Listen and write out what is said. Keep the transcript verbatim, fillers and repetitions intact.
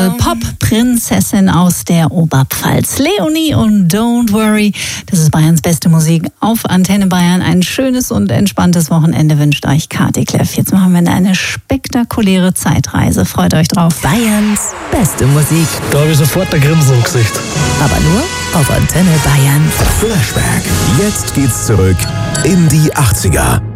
Ihre Pop-Prinzessin aus der Oberpfalz. Leonie und Don't Worry. Das ist Bayerns beste Musik auf Antenne Bayern. Ein schönes und entspanntes Wochenende wünscht euch Kati Kleff. Jetzt machen wir eine spektakuläre Zeitreise. Freut euch drauf. Bayerns beste Musik. Da habe ich sofort ein Grinsen im Gesicht. Aber nur auf Antenne Bayern. Flashback. Jetzt geht's zurück in die achtziger.